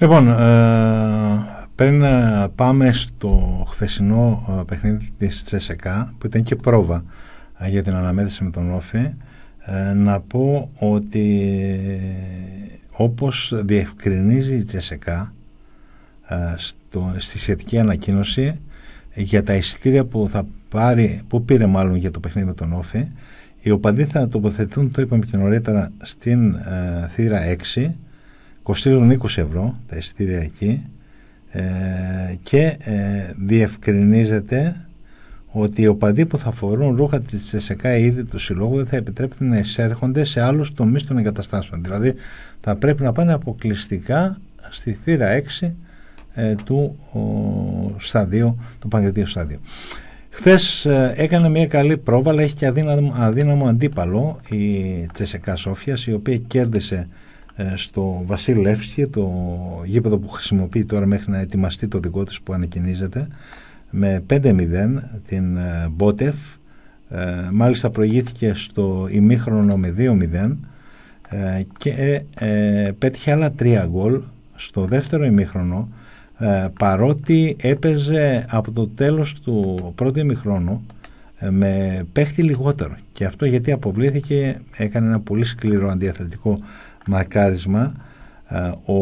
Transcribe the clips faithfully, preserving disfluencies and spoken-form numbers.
Λοιπόν, ε, πριν πάμε στο χθεσινό ε, παιχνίδι της Τσέσεκα, που ήταν και πρόβα ε, για την αναμέτρηση με τον Όφη, ε, να πω ότι όπως διευκρινίζει η Τσέσεκα ε, στο, στη σχετική ανακοίνωση για τα εισιτήρια που θα πάρει, που πήρε μάλλον για το παιχνίδι με τον Όφη, οι οπαδοί θα τοποθετηθούν, το είπαμε και νωρίτερα, στην ε, θύρα έξι, κοστίζουν είκοσι ευρώ τα εισιτήρια εκεί, ε, και ε, διευκρινίζεται ότι οι οπαδοί που θα φορούν ρούχα της Τσέσεκα ή είδη του συλλόγου δεν θα επιτρέπεται να εισέρχονται σε άλλους τομείς των εγκαταστάσεων. Δηλαδή θα πρέπει να πάνε αποκλειστικά στη θύρα έξι ε, του ο, σταδίου, του Παγκρατίου σταδίου. Χθες ε, έκανε μια καλή πρόβα, αλλά έχει και αδύναμο, αδύναμο αντίπαλο η Τσέσεκα Σόφιας, η οποία κέρδισε ε, στο Βασίλ Λεύσκι, το γήπεδο που χρησιμοποιεί τώρα μέχρι να ετοιμαστεί το δικό της που ανακοινίζεται, με πέντε μηδέν την ε, Μπότεφ. ε, μάλιστα προηγήθηκε στο ημίχρονο με δύο μηδέν ε, και ε, πέτυχε άλλα τρία γκολ στο δεύτερο ημίχρονο, ε, παρότι έπαιζε από το τέλος του πρώτου ημιχρόνου ε, με παίχτη λιγότερο, και αυτό γιατί αποβλήθηκε, έκανε ένα πολύ σκληρό αντιαθλητικό μαρκάρισμα ε,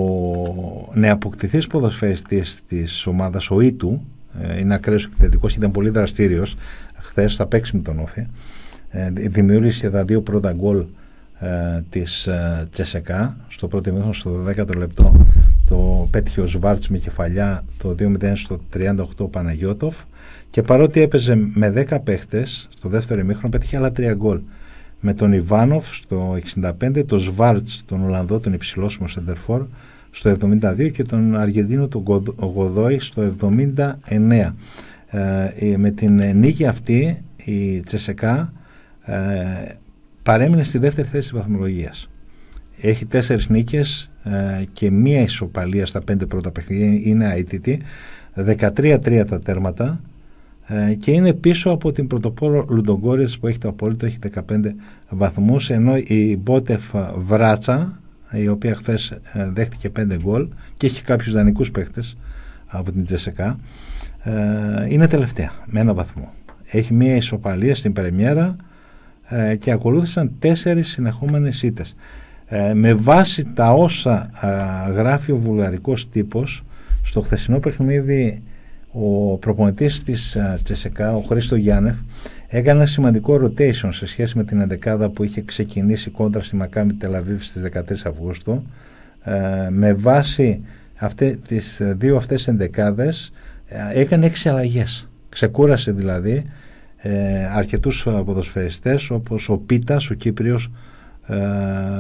ο νεαποκτηθής ποδοσφαιριστής της ομάδας, ο Ήτου, ε, είναι ακραίος επιθετικός, ήταν πολύ δραστήριος χθες, θα παίξει με τον Όφη, ε, δημιούργησε τα δύο πρώτα γκολ ε, της ε, Τσέσεκα στο πρώτο ημίχρονο. Στο δέκατο λεπτό το πέτυχε ο Σβάρτς με κεφαλιά, το δύο μηδέν στο τριάντα οκτώ ο Παναγιώτοφ, και παρότι έπαιζε με δέκα παίχτες στο δεύτερο ημίχρονο πέτυχε άλλα τρία γκολ, με τον Ιβάνοφ στο εξήντα πέντε, τον Σβάρτς, τον Ολλανδό, τον υψηλόσιμο σεντερφόρ, στο εβδομήντα δύο και τον Αργεντίνο, τον Γοδόη, στο εβδομήντα εννέα. Ε, με την νίκη αυτή η Τσέσεκα ε, παρέμεινε στη δεύτερη θέση της βαθμολογίας. Έχει τέσσερις νίκες ε, και μία ισοπαλία στα πέντε πρώτα παιχνίδια, είναι αίτητη, δεκατρία τρία τα τέρματα, ε, και είναι πίσω από την πρωτοπόρο Λουντογκόριτς που έχει το απόλυτο, έχει δεκαπέντε βαθμούς, ενώ η Μπότεφ Βράτσα, η οποία χθες ε, δέχτηκε πέντε γκολ και έχει κάποιους δανεικούς παίχτες από την Τσέσεκα, ε, είναι τελευταία με ένα βαθμό. Έχει μία ισοπαλία στην πρεμιέρα ε, και ακολούθησαν τέσσερις συνεχόμενες ήττες. Ε, με βάση τα όσα ε, γράφει ο βουλγαρικός τύπος, στο χθεσινό παιχνίδι ο προπονητής της ε, Τσέσεκα, ο Χρήστο Γιάννεφ, έκανε ένα σημαντικό rotation σε σχέση με την ενδεκάδα που είχε ξεκινήσει κόντρα στη Μακάμπι Τελαβίβ στις δεκατρείς Αυγούστου. Ε, με βάση αυτές, τις δύο αυτές ενδεκάδες ε, έκανε έξι αλλαγές. Ξεκούρασε δηλαδή ε, αρκετούς ποδοσφαιριστές, όπως ο Πίτας, ο Κύπριος, ε, ε,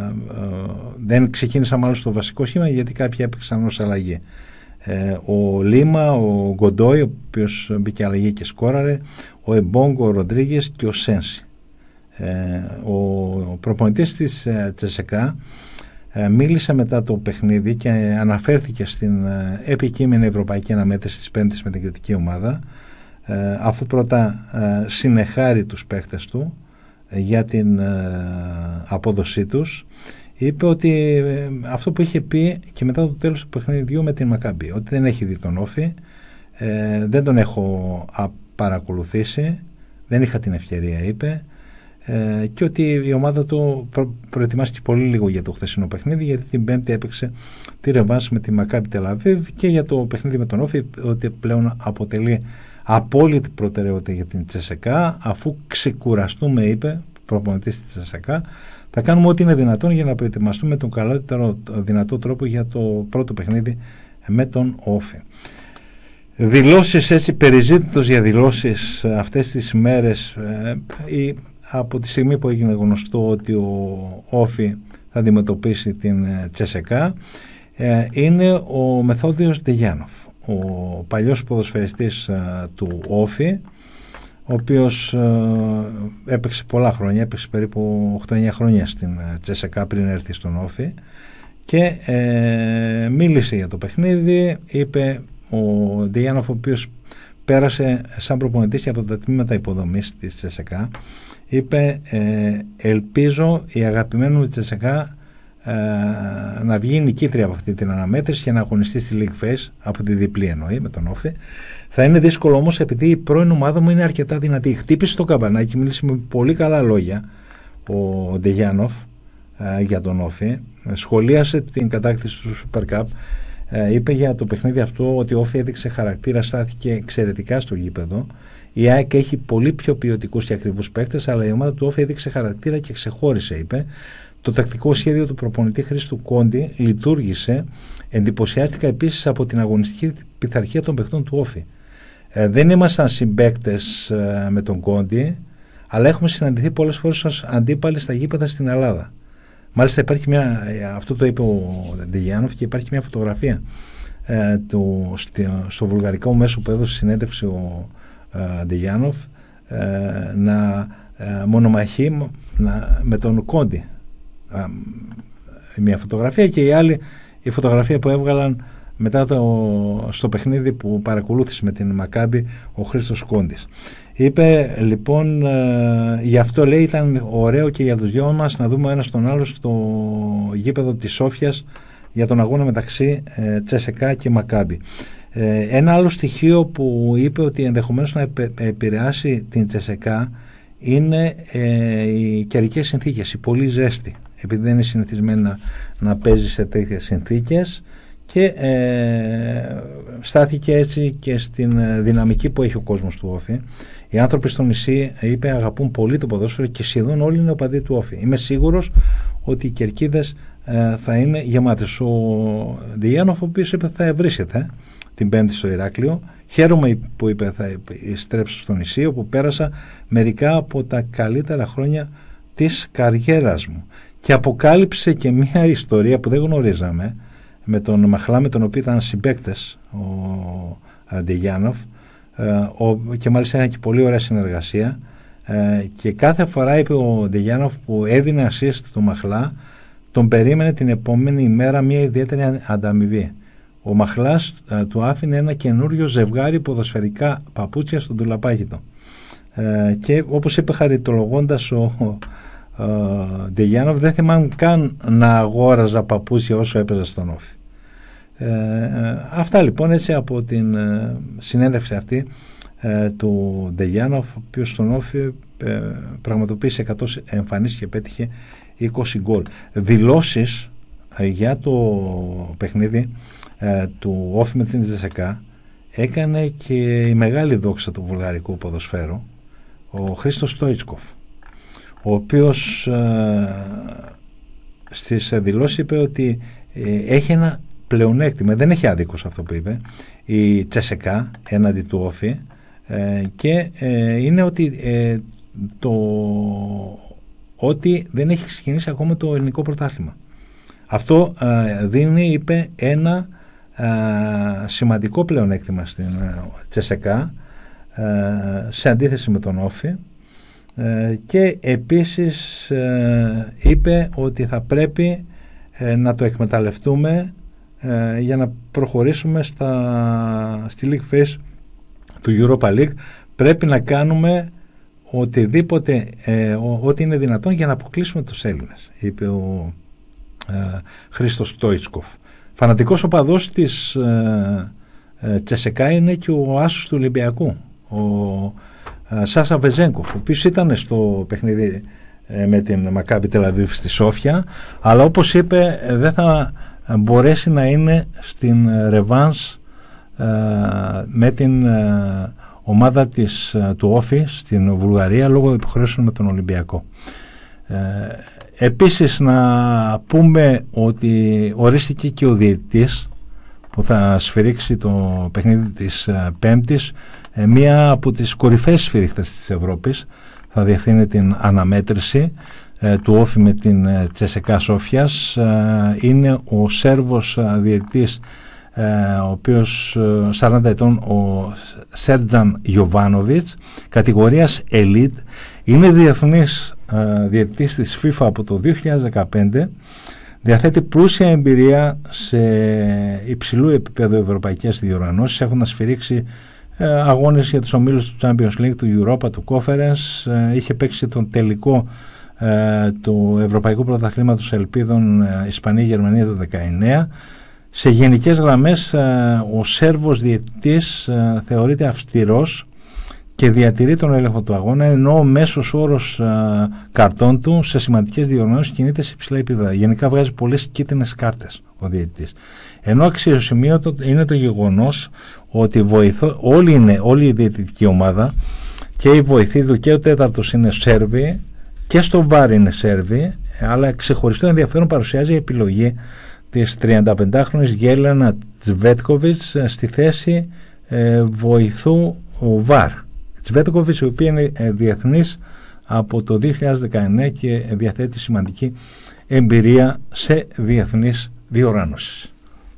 δεν ξεκίνησα μάλλον στο βασικό σχήμα γιατί κάποιοι έπαιξαν ως αλλαγή. Ε, ο Λίμα, ο Γκοντόι, ο οποίος μπήκε αλλαγή και σκόραρε, ο Εμπόγκο, ο Ροντρίγκες και ο Σένσι. Ε, ο, ο προπονητής της ε, Τσέσεκα ε, μίλησε μετά το παιχνίδι και αναφέρθηκε στην ε, επικείμενη ευρωπαϊκή αναμέτρηση της Πέμπτης με την κριτική ομάδα, ε, αφού πρώτα ε, συνεχάρει τους παίχτες του ε, για την ε, απόδοσή τους. Είπε ότι ε, αυτό που είχε πει και μετά το τέλος του παιχνιδιού με την Μακάμπι, ότι δεν έχει δει τον Όφη, ε, δεν τον έχω α, παρακολουθήσει, δεν είχα την ευκαιρία, είπε, ε, και ότι η ομάδα του προ, προετοιμάστηκε πολύ λίγο για το χθεσινό παιχνίδι, γιατί την Πέμπτη έπαιξε τη ρεβάνς με τη Μακάμπι Τελαβίβ, και για το παιχνίδι με τον Όφη ότι πλέον αποτελεί απόλυτη προτεραιότητα για την Τσέσεκα, αφού ξεκουραστούμε, είπε, προπονητής της Τσέσεκα, θα κάνουμε ό,τι είναι δυνατόν για να προετοιμαστούμε τον καλύτερο δυνατό τρόπο για το πρώτο παιχνίδι με τον Όφη. Δηλώσεις έτσι, περιζήτητος για δηλώσεις αυτές τις ημέρες, ε, ή από τη στιγμή που έγινε γνωστό ότι ο Όφη θα αντιμετωπίσει την Τσέσεκα, ε, είναι ο Μεθόδιος Ντεγιάνοφ, ο παλιός ποδοσφαιριστής ε, του Όφη, ο οποίος ε, έπαιξε πολλά χρόνια, έπαιξε περίπου οκτώ εννιά χρόνια στην Τσέσεκα πριν έρθει στον Όφη, και ε, μίλησε για το παιχνίδι. Είπε ο Ντεγιάνοφ, ο οποίος πέρασε σαν προπονητής από τα τμήματα υποδομής της Τσέσεκα, είπε ε, ελπίζω η αγαπημένη μου Τσέσεκα ε, να βγει νικήτρια από αυτή την αναμέτρηση και να αγωνιστεί στη League Phase, από τη διπλή εννοεί, με τον Όφη. Θα είναι δύσκολο όμως, επειδή η πρώην ομάδα μου είναι αρκετά δυνατή. Χτύπησε το καμπανάκι, μίλησε με πολύ καλά λόγια ο Ντεγιάνοφ ε, για τον Όφη. Σχολίασε την κατάκτηση του Super Cup. Ε, είπε για το παιχνίδι αυτό ότι ο Όφη έδειξε χαρακτήρα, στάθηκε εξαιρετικά στο γήπεδο. Η ΑΕΚ έχει πολύ πιο ποιοτικούς και ακριβούς παίκτες, αλλά η ομάδα του Όφη έδειξε χαρακτήρα και ξεχώρισε, είπε. Το τακτικό σχέδιο του προπονητή Χρήστου Κόντι λειτουργήσε. Εντυπωσιάστηκα επίσης από την αγωνιστική πειθαρχία των παιχτών του Όφη. Ε, δεν ήμασταν συμπαίκτες ε, με τον Κόντι, αλλά έχουμε συναντηθεί πολλές φορές ως αντίπαλοι στα γήπεδα στην Ελλάδα. Μάλιστα υπάρχει μια, αυτό το είπε ο Ντεγιάνοφ, και υπάρχει μια φωτογραφία ε, του, στο, στο βουλγαρικό μέσο που έδωσε συνέντευξη ο ε, Ντεγιάνοφ ε, να ε, μονομαχεί να, με τον Κόντι. Ε, μια φωτογραφία, και η άλλη η φωτογραφία που έβγαλαν μετά το, στο παιχνίδι που παρακολούθησε με την Μακάμπι ο Χρήστος Κόντης. Είπε λοιπόν, ε, γι' αυτό λέει ήταν ωραίο και για τους δυο μας να δούμε ένας τον άλλο στο γήπεδο της Σόφιας για τον αγώνα μεταξύ ε, Τσεσεκά και Μακάμπι. Ε, ένα άλλο στοιχείο που είπε ότι ενδεχομένως να επηρεάσει την Τσεσεκά είναι ε, οι καιρικές συνθήκες, η πολύ ζέστη, επειδή δεν είναι συνηθισμένη να, να παίζει σε τέτοιες συνθήκες, και ε, στάθηκε έτσι και στην δυναμική που έχει ο κόσμος του Όφη. Οι άνθρωποι στο νησί, είπε, αγαπούν πολύ το ποδόσφαιρο και σχεδόν όλοι είναι οπαδοί του Όφη. Είμαι σίγουρος ότι οι κερκίδες ε, θα είναι γεμάτες. Ο Ντεγιάνοφ, ο οποίος είπε θα βρίσκεται την Πέμπτη στο Ηράκλειο. Χαίρομαι που είπε θα στρέψω στο νησί, όπου πέρασα μερικά από τα καλύτερα χρόνια της καριέρας μου. Και αποκάλυψε και μια ιστορία που δεν γνωρίζαμε με τον Μαχλά, με τον οποίο ήταν συμπαίκτες ο Ντεγιάνοφ, ε, και μάλιστα είχαν και πολύ ωραία συνεργασία, ε, και κάθε φορά, είπε ο Ντεγιάνοφ, που έδινε assist στο Μαχλά, τον περίμενε την επόμενη ημέρα μια ιδιαίτερη ανταμοιβή. Ο Μαχλάς ε, του άφηνε ένα καινούριο ζευγάρι ποδοσφαιρικά παπούτσια στο ντουλαπάκι του, ε, και όπως είπε χαριτολογώντας ο Ντεγιάνοφ, δεν θυμάμαι καν να αγόραζα παπούτσια όσο έπαιζα στον Όφη. Ε, αυτά λοιπόν, έτσι, από την ε, συνέντευξη αυτή ε, του Ντεγιάνοφ, ο οποίος στον Όφη ε, πραγματοποίησε εκατό εμφανίσεις και πέτυχε είκοσι γκολ. Δηλώσεις ε, για το παιχνίδι ε, του Όφη με την Τσεσεκά έκανε και η μεγάλη δόξα του βουλγαρικού ποδοσφαίρου, ο Χρήστος Στόιτσκοφ, ο οποίος ε, στις δηλώσεις είπε ότι ε, έχει ένα πλεονέκτημα, δεν έχει άδικο σε αυτό που είπε, η Τσεσεκά έναντι του Όφη, ε, και ε, είναι ότι, ε, το, ότι δεν έχει ξεκινήσει ακόμα το ελληνικό πρωτάθλημα. Αυτό ε, δίνει, είπε, ένα ε, σημαντικό πλεονέκτημα στην ε, Τσεσεκά ε, σε αντίθεση με τον Όφη. Ε, και επίσης ε, είπε ότι θα πρέπει ε, να το εκμεταλλευτούμε ε, για να προχωρήσουμε στα, στη League Phase του Europa League. Πρέπει να κάνουμε οτιδήποτε, ε, ο, ό,τι είναι δυνατόν για να αποκλείσουμε τους Έλληνες, είπε ο ε, Χρήστος Στόιτσκοφ. Φανατικός οπαδός της ε, ε, Τσεσεκά είναι και ο άσος του Ολυμπιακού, ο Σάσα Βεζέγκοφ, ο οποίος ήταν στο παιχνίδι ε, με την Μακάμπι Τελαβίβ στη Σόφια, αλλά όπως είπε ε, δεν θα μπορέσει να είναι στην ρεβάνς ε, με την ε, ομάδα της, ε, του Όφη στην Βουλγαρία, λόγω υποχρεώσεων με τον Ολυμπιακό. Ε, επίσης να πούμε ότι ορίστηκε και ο διαιτητής που θα σφυρίξει το παιχνίδι της ε, Πέμπτης, ε, μία από τις κορυφαίες σφυρίχτες της Ευρώπης. Θα διευθύνει την αναμέτρηση ε, του Όφη με την ε, Τσεσεκά Σόφιας. Ε, είναι ο Σέρβος ε, διαιτητής, ε, ο οποίος ε, σαράντα ετών, ο Σέρτζαν Γιοβάνοβιτς, κατηγορίας Elite. Είναι διεθνής ε, διαιτητής της FIFA από το δύο χιλιάδες δεκαπέντε. Διαθέτει πλούσια εμπειρία σε υψηλού επίπεδου ευρωπαϊκές διοργανώσεις, έχοντας σφυρίξει ε, αγώνες για τους ομίλους του Champions League, του Europa, του Conference. Ε, είχε παίξει τον τελικό ε, του Ευρωπαϊκού Πρωταθλήματος Ελπίδων ε, Ισπανία-Γερμανία το δεκαεννέα. Σε γενικές γραμμές ε, ο Σέρβος διαιτητής ε, θεωρείται αυστηρός και διατηρεί τον έλεγχο του αγώνα, ενώ ο μέσος όρος ε, καρτών του σε σημαντικές διοργανώσεις κινείται σε υψηλά επίπεδα. Γενικά βγάζει πολλές κίτρινες κάρτες ο διαιτητής. Ενώ αξιοσημείωτο είναι το γεγονός ότι βοηθώ, όλη, είναι, όλη η διαιτητική ομάδα και οι βοηθοί του και ο τέταρτος είναι Σέρβοι και στο βάρ είναι Σέρβοι, αλλά ξεχωριστό ενδιαφέρον παρουσιάζει η επιλογή της τριανταπεντάχρονης Γέλενα Τσβέτκοβιτς στη θέση ε, βοηθού βάρ. Τσβέτκοβιτς, η οποία είναι ε, διεθνής από το δύο χιλιάδες δεκαεννέα και διαθέτει σημαντική εμπειρία σε διεθνείς διοργανώσεις.